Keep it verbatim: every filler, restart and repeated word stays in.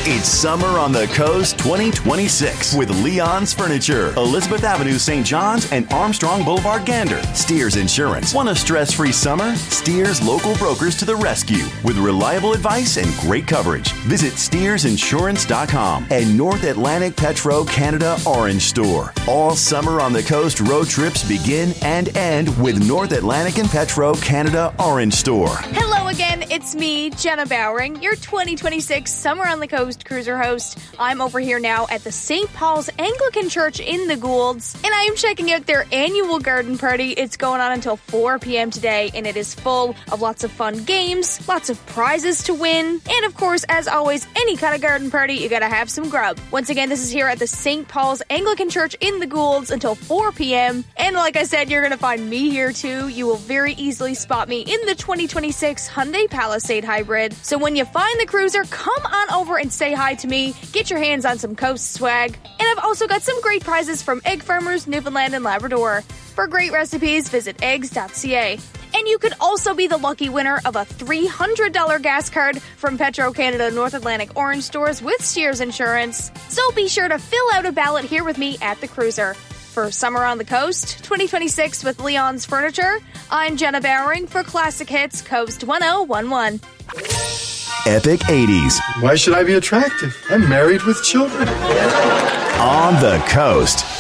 It's Summer on the Coast twenty twenty-six with Leon's Furniture, Elizabeth Avenue, Saint John's, and Armstrong Boulevard, Gander. Steers Insurance. Want a stress-free summer? Steers local brokers to the rescue with reliable advice and great coverage. Visit steers insurance dot com and North Atlantic Petro Canada Orange Store. All Summer on the Coast road trips begin and end with North Atlantic and Petro Canada Orange Store. Hello again, it's me, Jenna Bowering, your twenty twenty-six Summer on the Coast Cruiser host. I'm over here now at the Saint Paul's Anglican Church in the Goulds, and I am checking out their annual garden party. It's going on until four p.m. today, and it is full of lots of fun games, lots of prizes to win, and of course, as always, any kind of garden party, you gotta have some grub. Once again, this is here at the Saint Paul's Anglican Church in the Goulds until four p.m., and like I said, you're gonna find me here too. You will very easily spot me in the twenty twenty-six Hyundai Palisade Hybrid. So when you find the cruiser, come on over and say hi to me. Get your hands on some Coast swag. And I've also got some great prizes from Egg Farmers, Newfoundland and Labrador. For great recipes, visit eggs dot c a. And you could also be the lucky winner of a three hundred dollars gas card from Petro Canada North Atlantic Orange Stores with Steers Insurance. So be sure to fill out a ballot here with me at the cruiser. For Summer on the Coast twenty twenty-six with Leon's Furniture, I'm Jenna Bowering for Classic Hits Coast ten eleven. Epic eighties. Why should I be attractive? I'm married with children. On the Coast.